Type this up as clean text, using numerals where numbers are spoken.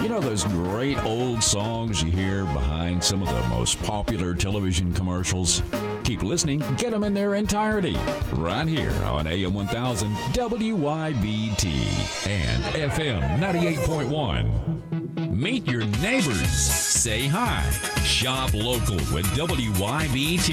You know those great old songs you hear behind some of the most popular television commercials? Keep listening, get them in their entirety, right here on AM 1000 WYBT and FM 98.1. Meet your neighbors, say hi, shop local with WYBT.